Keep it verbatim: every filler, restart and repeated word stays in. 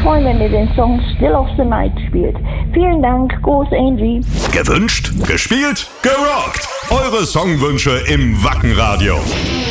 freuen, wenn ihr den Song Still of the Night spielt. Vielen Dank, Groß Angie. Gewünscht, gespielt, gerockt. Eure Songwünsche im Wacken Radio.